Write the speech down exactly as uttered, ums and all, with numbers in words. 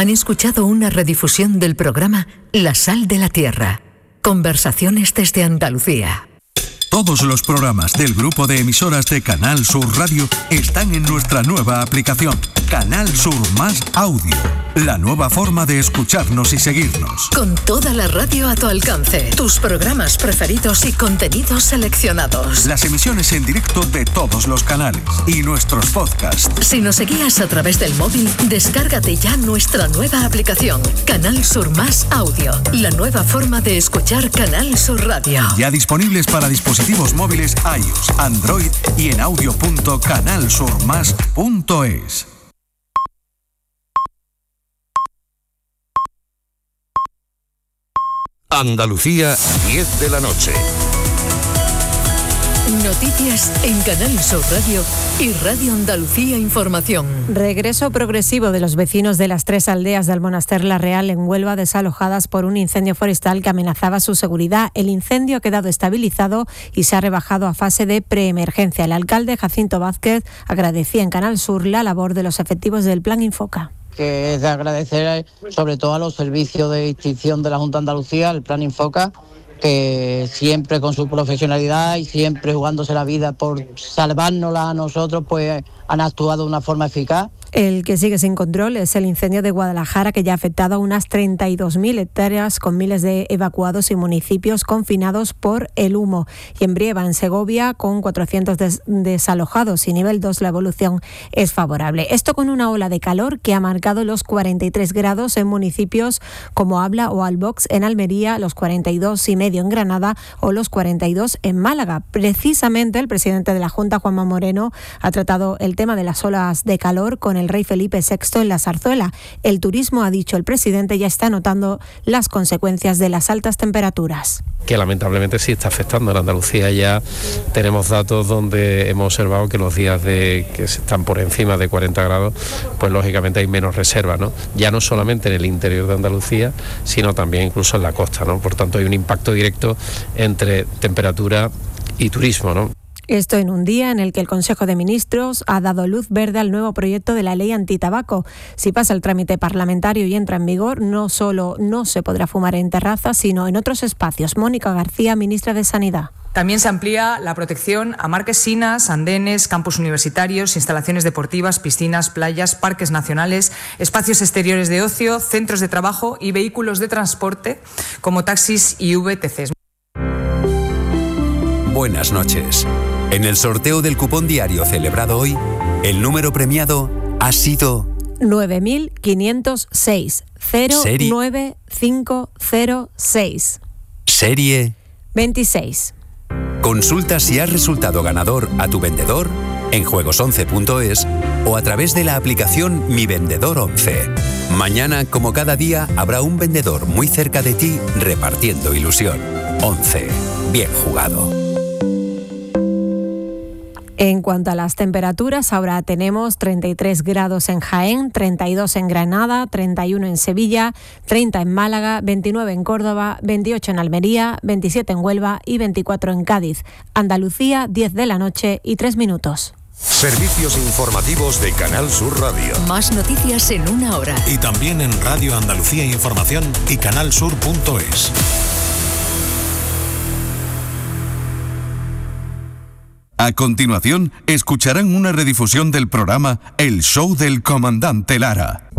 Han escuchado una redifusión del programa La Sal de la Tierra. Conversaciones desde Andalucía. Todos los programas del grupo de emisoras de Canal Sur Radio están en nuestra nueva aplicación, Canal Sur Más Audio. La nueva forma de escucharnos y seguirnos. Con toda la radio a tu alcance, tus programas preferidos y contenidos seleccionados. Las emisiones en directo de todos los canales y nuestros podcasts. Si nos seguías a través del móvil, descárgate ya nuestra nueva aplicación, Canal Sur Más Audio. La nueva forma de escuchar Canal Sur Radio. Ya disponibles para dispositivos móviles iOS, Android y en audio punto canal sur más punto es. Andalucía, diez de la noche. Noticias en Canal Sur Radio y Radio Andalucía Información. Regreso progresivo de los vecinos de las tres aldeas del Monaster La Real en Huelva desalojadas por un incendio forestal que amenazaba su seguridad. El incendio ha quedado estabilizado y se ha rebajado a fase de preemergencia. El alcalde Jacinto Vázquez agradecía en Canal Sur la labor de los efectivos del Plan Infoca. Que es de agradecer sobre todo a los servicios de extinción de la Junta de Andalucía, el Plan Infoca, que siempre con su profesionalidad y siempre jugándose la vida por salvárnosla a nosotros, pues han actuado de una forma eficaz. El que sigue sin control es el incendio de Guadalajara, que ya ha afectado a unas treinta y dos mil hectáreas, con miles de evacuados y municipios confinados por el humo. Y en Brieva, en Segovia, con cuatrocientos des- desalojados y nivel dos, la evolución es favorable. Esto con una ola de calor que ha marcado los cuarenta y tres grados en municipios como Abla o Albox en Almería, los cuarenta y dos y medio en Granada o los cuarenta y dos en Málaga. Precisamente el presidente de la Junta, Juanma Moreno, ha tratado el tema de las olas de calor con el el rey Felipe sexto en la Zarzuela. El turismo, ha dicho el presidente, ya está notando las consecuencias de las altas temperaturas. Que lamentablemente sí está afectando. En Andalucía ya tenemos datos donde hemos observado que los días de que están por encima de cuarenta grados, pues lógicamente hay menos reserva, ¿no? Ya no solamente en el interior de Andalucía, sino también incluso en la costa, ¿no? Por tanto hay un impacto directo entre temperatura y turismo, ¿no? Esto en un día en el que el Consejo de Ministros ha dado luz verde al nuevo proyecto de la ley antitabaco. Si pasa el trámite parlamentario y entra en vigor, no solo no se podrá fumar en terrazas, sino en otros espacios. Mónica García, ministra de Sanidad. También se amplía la protección a marquesinas, andenes, campus universitarios, instalaciones deportivas, piscinas, playas, parques nacionales, espacios exteriores de ocio, centros de trabajo y vehículos de transporte como taxis y V T Cs. Buenas noches. En el sorteo del cupón diario celebrado hoy, el número premiado ha sido nueve mil quinientos seis, cero nueve cinco cero seis. Serie veintiséis. Consulta si has resultado ganador a tu vendedor en juegos once punto es o a través de la aplicación Mi Vendedor once. Mañana, como cada día, habrá un vendedor muy cerca de ti repartiendo ilusión. once. Bien jugado. En cuanto a las temperaturas, ahora tenemos treinta y tres grados en Jaén, treinta y dos en Granada, treinta y uno en Sevilla, treinta en Málaga, veintinueve en Córdoba, veintiocho en Almería, veintisiete en Huelva y veinticuatro en Cádiz. Andalucía, diez de la noche y tres minutos. Servicios informativos de Canal Sur Radio. Más noticias en una hora. Y también en Radio Andalucía Información y canal sur punto es. A continuación, escucharán una redifusión del programa El Show del Comandante Lara.